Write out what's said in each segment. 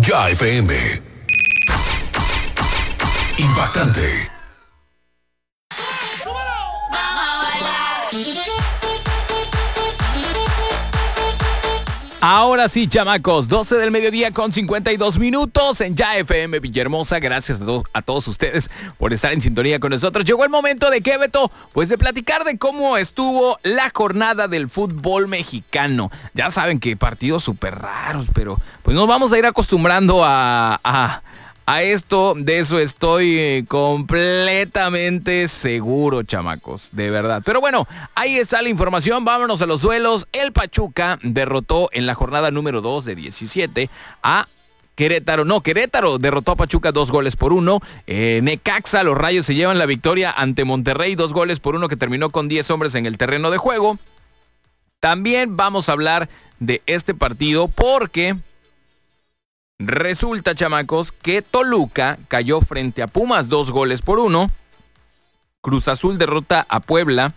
Ya FM. Impactante. Ahora sí, chamacos, 12 del mediodía con 52 minutos en Ya FM Villahermosa. Gracias a todos ustedes por estar en sintonía con nosotros. Llegó el momento de qué, Beto, pues de platicar de cómo estuvo la jornada del fútbol mexicano. Ya saben que partidos súper raros, pero pues nos vamos a ir acostumbrando a esto. De eso estoy completamente seguro, chamacos, de verdad. Pero bueno, ahí está la información. Vámonos a los duelos. El Pachuca derrotó en la jornada número 2 de 17 a Querétaro. No, Querétaro derrotó a Pachuca 2-1. Necaxa, los Rayos se llevan la victoria ante Monterrey 2-1, que terminó con 10 hombres en el terreno de juego. También vamos a hablar de este partido porque resulta, chamacos, que Toluca cayó frente a Pumas 2-1. Cruz Azul derrota a Puebla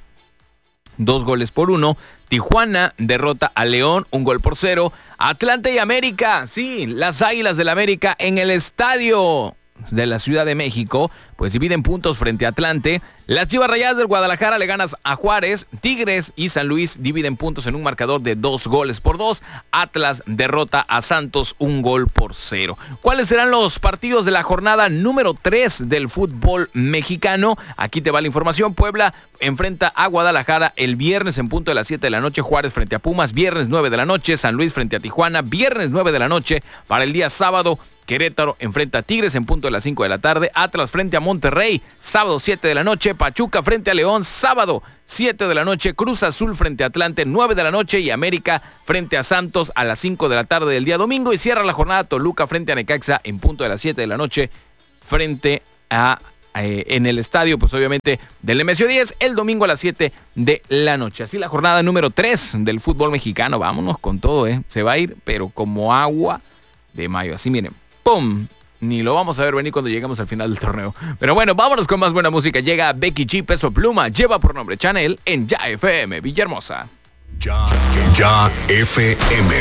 2-1. Tijuana derrota a León 1-0. Atlante y América, sí, las Águilas del América en el estadio de la Ciudad de México, pues dividen puntos frente a Atlante. Las Chivas Rayadas del Guadalajara le ganan a Juárez. Tigres y San Luis dividen puntos en un marcador de 2-2. Atlas derrota a Santos 1-0. ¿Cuáles serán los partidos de la jornada número 3 del fútbol mexicano? Aquí te va la información. Puebla enfrenta a Guadalajara el viernes en punto de las 7 de la noche. Juárez frente a Pumas, viernes 9 de la noche. San Luis frente a Tijuana, viernes 9 de la noche. Para el día sábado, Querétaro enfrenta a Tigres en punto de las 5 de la tarde. Atlas frente a Monterrey, sábado 7 de la noche. Pachuca frente a León, sábado 7 de la noche. Cruz Azul frente a Atlante, 9 de la noche. Y América frente a Santos a las 5 de la tarde del día domingo. Y cierra la jornada Toluca frente a Necaxa en punto de las 7 de la noche frente a en el estadio, pues obviamente, del Nemesio 10, el domingo a las 7 de la noche. Así la jornada número 3 del fútbol mexicano. Vámonos con todo, se va a ir, pero como agua de mayo. Así miren, ¡pum! Ni lo vamos a ver venir cuando lleguemos al final del torneo. Pero bueno, vámonos con más buena música. Llega Becky G, Peso Pluma, lleva por nombre Chanel en Ya FM Villahermosa. Ya FM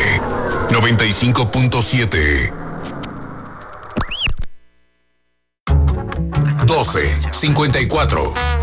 95.7. 12:54.